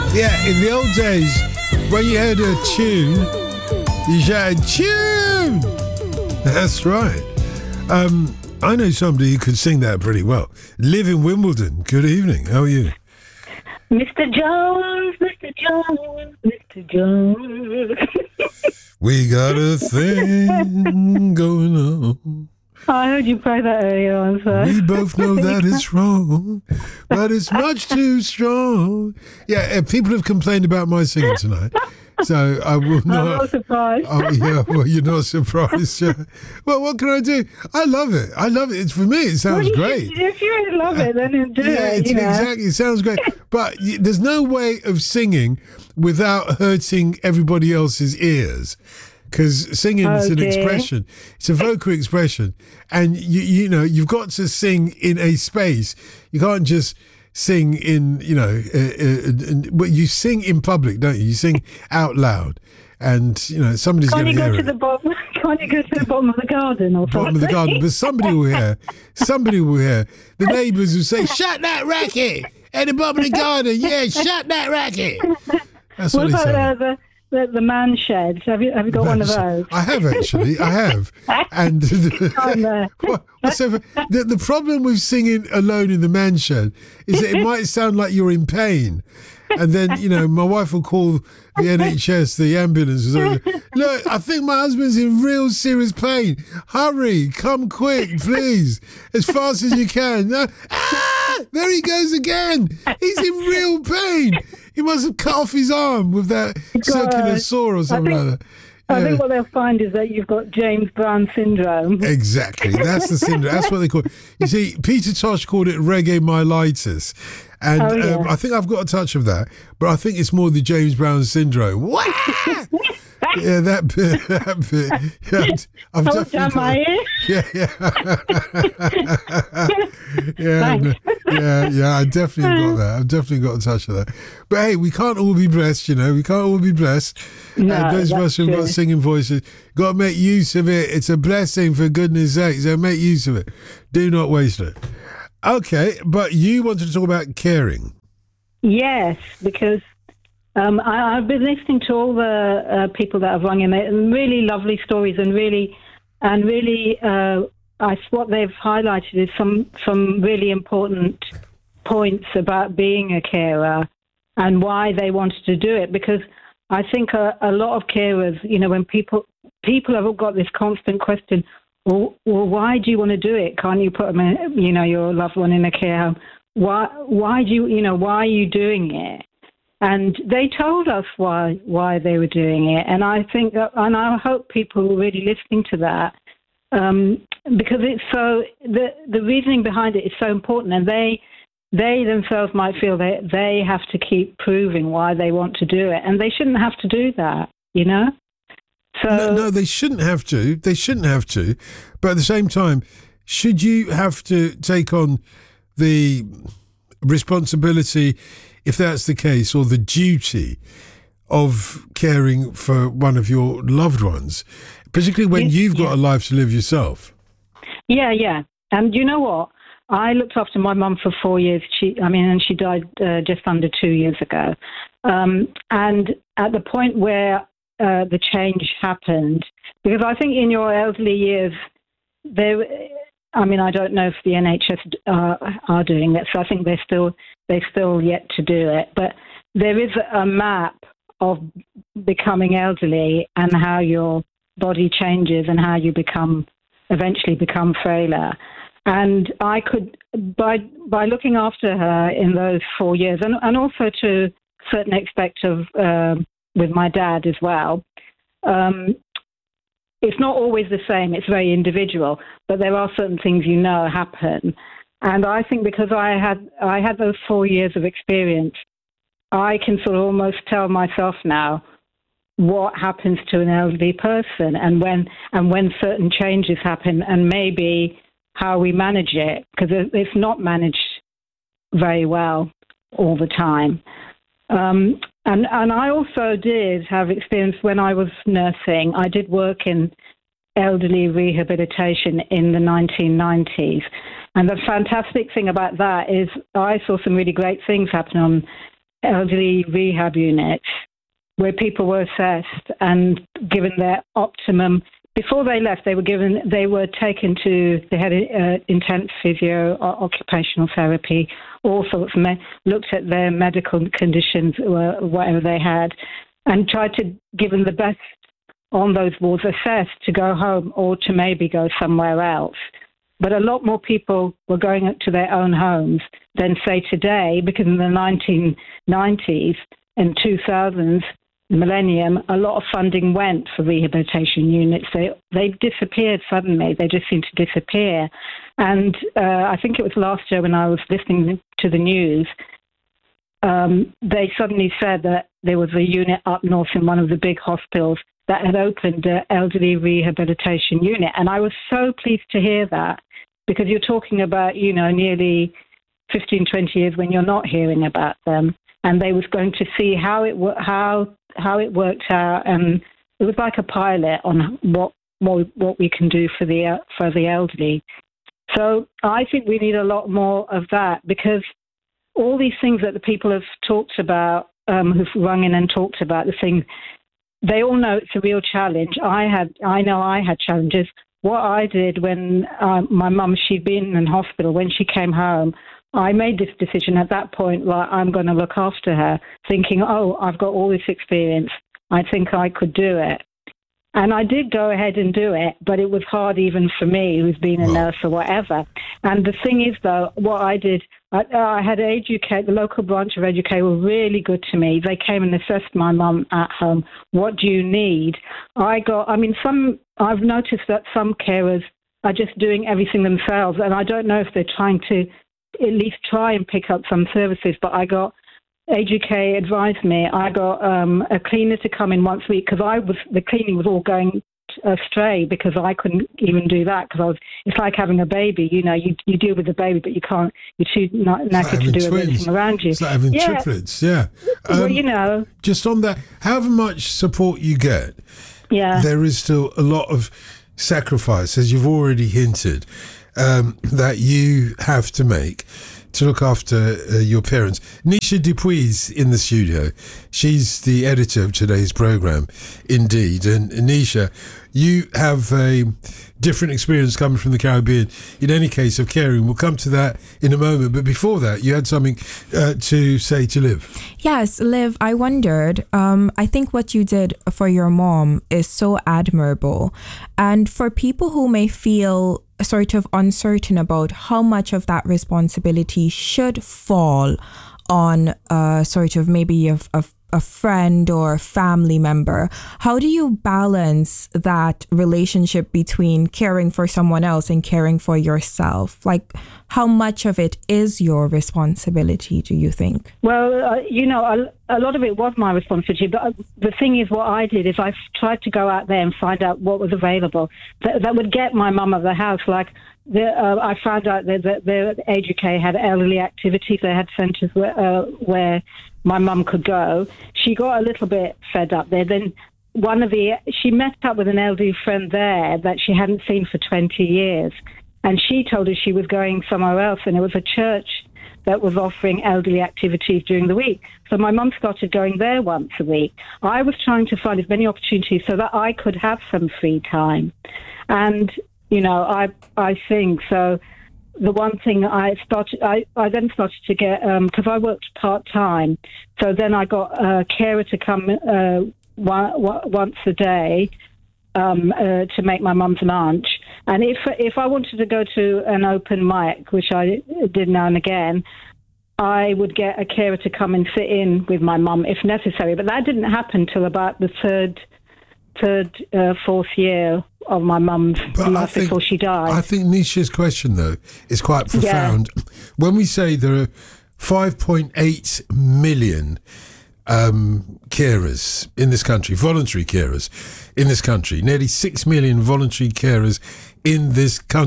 Yeah, in the old days, when you heard a tune, you shouted, tune! That's right. I know somebody who could sing that pretty well. Live in Wimbledon. Good evening. How are you? Mr. Jones, Mr. Jones, Mr. Jones. We got a thing going on. I heard you play that earlier on, so. We both know that it's wrong, but it's much too strong. Yeah, people have complained about my singing tonight, so I will not. I'm not surprised. Oh, yeah, well, you're not surprised. Yeah. Well, what can I do? I love it. It's for me. It sounds great. If you love it, then do it. Exactly. It sounds great. But there's no way of singing without hurting everybody else's ears. Because singing is an expression. It's a vocal expression. And, you know, you've got to sing in a space. You can't just sing in, but you sing in public, don't you? You sing out loud. And, somebody's going to hear it. Can't you go to the bottom of the garden or something? Bottom of the garden. But somebody will hear. The neighbours will say, shut that racket at the bottom of the garden. Yeah, shut that racket. That's what they say. The man sheds. Have you got one of those? I have actually. I have. And the problem with singing alone in the man shed is that it might sound like you're in pain. And then, my wife will call the NHS, the ambulance. Look, I think my husband's in real serious pain. Hurry, come quick, please, as fast as you can. There he goes again. He's in real pain. He must have cut off his arm with that circular saw or something like that. Yeah. I think what they'll find is that you've got James Brown syndrome. Exactly. That's the syndrome. That's what they call it. You see, Peter Tosh called it reggae myelitis. And I think I've got a touch of that. But I think it's more the James Brown syndrome. Wah! Yeah, that bit. Yeah, I've definitely got I definitely got that. I've definitely got a touch of that. But hey, we can't all be blessed, We can't all be blessed. No, and those of us who've got singing voices, got to make use of it. It's a blessing, for goodness sake. So make use of it. Do not waste it. Okay, but you wanted to talk about caring. Yes, because I've been listening to all the people that have rung in, and really lovely stories, and really, what they've highlighted is some really important points about being a carer and why they wanted to do it. Because I think a lot of carers, when people have all got this constant question, well, why do you want to do it? Can't you put them in, your loved one in a care home? Why are you doing it? And they told us why they were doing it. And I think and I hope people are really listening to that, because it's so, the reasoning behind it is so important. And they themselves might feel that they have to keep proving why they want to do it. And they shouldn't have to do that, So No, they shouldn't have to. They shouldn't have to. But at the same time, should you have to take on the responsibility, if that's the case, or the duty of caring for one of your loved ones, particularly when you've got a life to live yourself? Yeah. And you know what? I looked after my mum for 4 years. And she died just under 2 years ago. And at the point where the change happened, because I think in your elderly years, I don't know if the NHS are doing that, so I think they're still yet to do it. But there is a map of becoming elderly and how your body changes and how you eventually become frailer. And I could, by looking after her in those 4 years, and also to a certain extent with my dad as well, it's not always the same. It's very individual, but there are certain things happen. And I think because I had those 4 years of experience, I can sort of almost tell myself now what happens to an elderly person and when certain changes happen, and maybe how we manage it, because it's not managed very well all the time. And I also did have experience when I was nursing. I did work in elderly rehabilitation in the 1990s. And the fantastic thing about that is I saw some really great things happen on elderly rehab units where people were assessed and given their optimum. Before they left, they were taken to, they had intense physio, occupational therapy, all sorts, looked at their medical conditions, whatever they had, and tried to give them the best on those wards, assessed to go home or to maybe go somewhere else. But a lot more people were going to their own homes than, say, today, because in the 1990s and 2000s, millennium, a lot of funding went for rehabilitation units. They disappeared suddenly. They just seemed to disappear. And I think it was last year when I was listening to the news, they suddenly said that there was a unit up north in one of the big hospitals that had opened an elderly rehabilitation unit. And I was so pleased to hear that, because you're talking about, nearly 15, 20 years when you're not hearing about them. And they was going to see how it worked out, and it was like a pilot on what we can do for the elderly. So I think we need a lot more of that, because all these things that the people have talked about, who've rung in and talked about the thing, they all know it's a real challenge. I know I had challenges. What I did when my mum, she'd been in hospital, when she came home, I made this decision at that point, right, I'm going to look after her, thinking, I've got all this experience. I think I could do it. And I did go ahead and do it, but it was hard even for me, who's been a nurse or whatever. And the thing is, though, what I did, I had Age-UK, the local branch of Age-UK were really good to me. They came and assessed my mum at home. What do you need? I've noticed that some carers are just doing everything themselves, and I don't know if they're trying to at least try and pick up some services, but Age-UK advised me, I got a cleaner to come in once a week, because the cleaning was all going astray, because I couldn't even do that, because it's like having a baby, you deal with the baby, but you're too knackered to do everything around you. It's like having triplets, yeah. Well, just on that, however much support you get, there is still a lot of sacrifice, as you've already hinted, that you have to make to look after your parents. Nisha Dupuis in the studio. She's the editor of today's programme, indeed. And Nisha, you have a different experience coming from the Caribbean, in any case, of caring. We'll come to that in a moment. But before that, you had something to say to Liv. Yes, Liv, I wondered, I think what you did for your mom is so admirable. And for people who may feel sort of uncertain about how much of that responsibility should fall on sort of maybe a friend or family member, how do you balance that relationship between caring for someone else and caring for yourself? Like, how much of it is your responsibility, do you think? Well, a lot of it was my responsibility, but the thing is, what I did is I tried to go out there and find out what was available that would get my mum out of the house. Like, I found out that the Age-UK had elderly activities. They had centres where my mum could go. She got a little bit fed up there. Then she met up with an elderly friend there that she hadn't seen for 20 years. And she told her she was going somewhere else, and it was a church that was offering elderly activities during the week. So my mum started going there once a week. I was trying to find as many opportunities so that I could have some free time. And, I think so. The one thing I then started to get, because I worked part-time, so then I got a carer to come once a day to make my mum's lunch. And if I wanted to go to an open mic, which I did now and again, I would get a carer to come and sit in with my mum if necessary. But that didn't happen till about the fourth year of my mum's life before she died. I think Nisha's question, though, is quite profound. Yeah. When we say there are 5.8 million carers in this country, voluntary carers in this country, nearly 6 million voluntary carers in this country,